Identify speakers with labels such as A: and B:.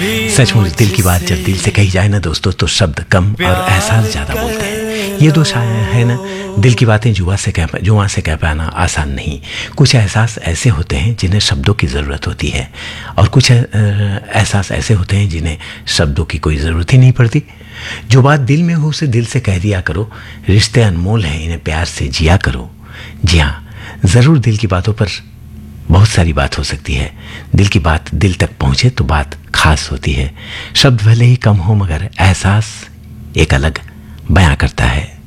A: सचमुच दिल की बात जब दिल से कही जाए ना दोस्तों, तो शब्द कम और एहसास ज्यादा बोलते हैं। ये दोष है ना, दिल की बातें जुआ से कह पाना आसान नहीं। कुछ एहसास ऐसे होते हैं जिन्हें शब्दों की ज़रूरत होती है, और कुछ एहसास ऐसे होते हैं जिन्हें शब्दों की कोई ज़रूरत ही नहीं पड़ती। जो बात दिल में हो उसे दिल से कह दिया करो। रिश्ते अनमोल हैं, इन्हें प्यार से जिया करो। जी हाँ, ज़रूर दिल की बातों पर बहुत सारी बात हो सकती है। दिल की बात दिल तक पहुंचे तो बात खास होती है। शब्द भले ही कम हो, मगर एहसास एक अलग बयां करता है।